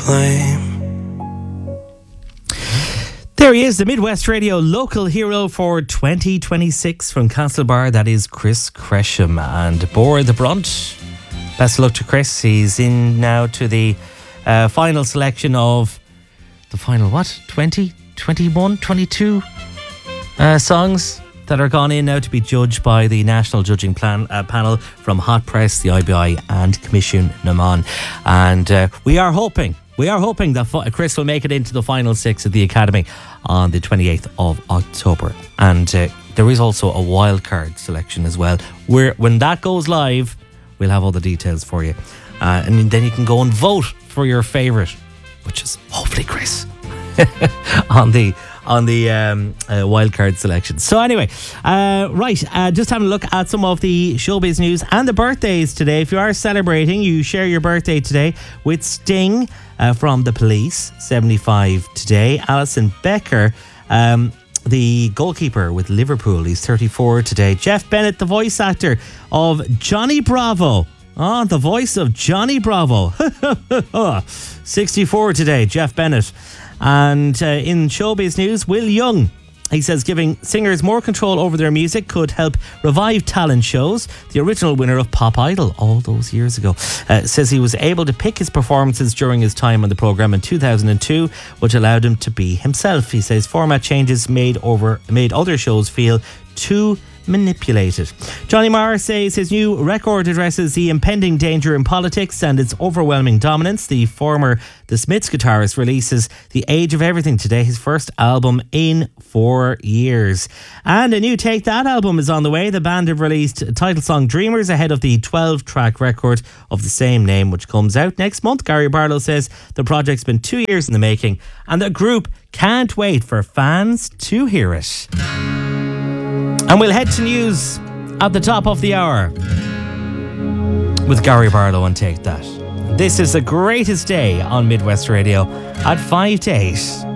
flame. There he is, the Midwest Radio local hero for 2026 from Castlebar. That is Chris Gresham, and bore the brunt. Best of luck to Chris. He's in now to the final selection of the final, 20, 21, 22 songs that are gone in now to be judged by the National Judging Panel from Hot Press, the IBI and Commission Naman. And we are hoping that Chris will make it into the final six of the Academy on the 28th of October. And there is also a wildcard selection as well. When that goes live, we'll have all the details for you. And then you can go and vote for your favourite, which is hopefully Chris, on the wildcard selection. So anyway, just having a look at some of the showbiz news and the birthdays today. If you are celebrating, you share your birthday today with Sting from The Police, 75 today. Alison Becker, the goalkeeper with Liverpool, he's 34 today. Jeff Bennett, the voice actor of Johnny Bravo. Oh, the voice of Johnny Bravo. 64 today, Jeff Bennett. And in showbiz news, Will Young, he says giving singers more control over their music could help revive talent shows. The original winner of Pop Idol all those years ago says he was able to pick his performances during his time on the programme in 2002, which allowed him to be himself. He says format changes made other shows feel too manipulated. Johnny Marr says his new record addresses the impending danger in politics and its overwhelming dominance. The former The Smiths guitarist releases The Age of Everything today, his first album in 4 years. And a new Take That album is on the way. The band have released title song Dreamers ahead of the 12-track record of the same name, which comes out next month. Gary Barlow says the project's been 2 years in the making and the group can't wait for fans to hear it. And we'll head to news at the top of the hour with Gary Barlow and Take That. This is the greatest day on Midwest Radio at 5 to 8.